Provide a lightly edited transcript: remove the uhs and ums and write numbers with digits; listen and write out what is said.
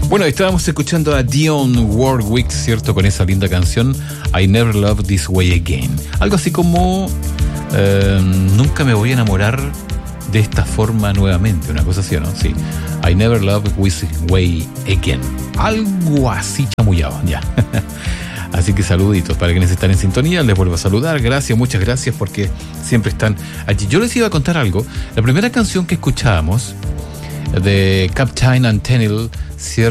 Bueno, estábamos escuchando a Dionne Warwick, ¿cierto? Con esa linda canción I Never Loved This Way Again. Algo así como nunca me voy a enamorar de esta forma nuevamente, una cosa así, ¿no? Sí. I Never Loved This Way Again. Algo así chamullado, ya. Así que saluditos para quienes están en sintonía. Les vuelvo a saludar. Gracias, muchas gracias porque siempre están allí. Yo les iba a contar algo. La primera canción que escuchábamos de Captain and Tennille,